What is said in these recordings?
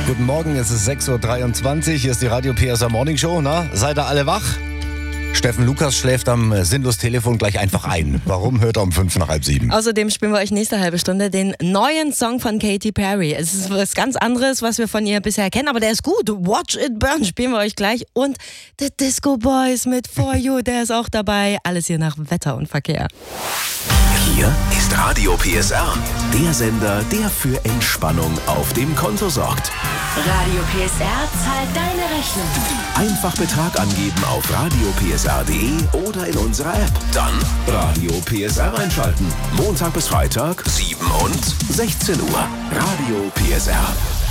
Guten Morgen, es ist 6.23 Uhr, hier ist die Radio PSR Morning Show. Na, seid ihr alle wach? Steffen Lukas schläft am Sinnlos-Telefon gleich einfach ein. Warum hört er um 6:55? Außerdem spielen wir euch nächste halbe Stunde den neuen Song von Katy Perry. Es ist was ganz anderes, was wir von ihr bisher kennen, aber der ist gut. Watch It Burn spielen wir euch gleich. Und The Disco Boys mit For You, der ist auch dabei. Alles hier nach Wetter und Verkehr. Hier ist Radio PSR, der Sender, der für Entspannung auf dem Konto sorgt. Radio PSR zahlt deine Rechnung. Einfach Betrag angeben auf radiopsr.de oder in unserer App. Dann Radio PSR einschalten. Montag bis Freitag, 7 und 16 Uhr. Radio PSR.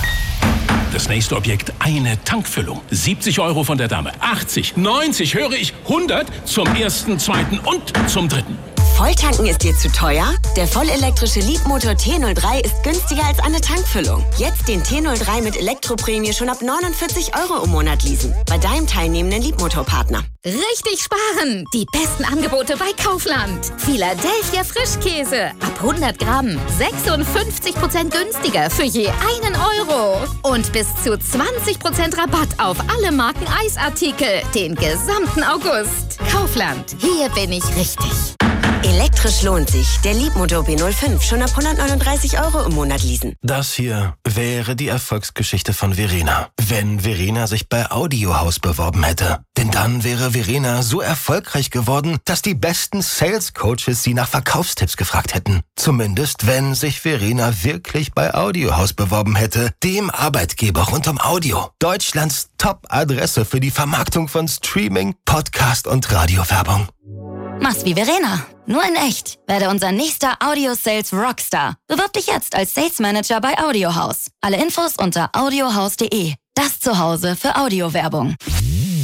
Das nächste Objekt, eine Tankfüllung. 70 € von der Dame. 80, 90, höre ich, 100 zum ersten, zweiten und zum dritten. Volltanken ist dir zu teuer? Der vollelektrische Leapmotor T03 ist günstiger als eine Tankfüllung. Jetzt den T03 mit Elektroprämie schon ab 49 € im Monat leasen. Bei deinem teilnehmenden Leapmotor-Partner. Richtig sparen! Die besten Angebote bei Kaufland. Philadelphia Frischkäse. Ab 100 Gramm. 56% günstiger für je 1 €. Und bis zu 20% Rabatt auf alle Marken Eisartikel. Den gesamten August. Kaufland. Hier bin ich richtig. Elektrisch lohnt sich. Der Leapmotor B05 schon ab 139 € im Monat leasen. Das hier wäre die Erfolgsgeschichte von Verena. Wenn Verena sich bei Audiohaus beworben hätte. Denn dann wäre Verena so erfolgreich geworden, dass die besten Sales-Coaches sie nach Verkaufstipps gefragt hätten. Zumindest, wenn sich Verena wirklich bei Audiohaus beworben hätte. Dem Arbeitgeber rund um Audio. Deutschlands Top-Adresse für die Vermarktung von Streaming, Podcast und Radiowerbung. Mach's wie Verena, nur in echt. Werde unser nächster Audio-Sales Rockstar. Bewirb dich jetzt als Sales Manager bei Audiohaus. Alle Infos unter audiohaus.de. Das Zuhause für Audiowerbung.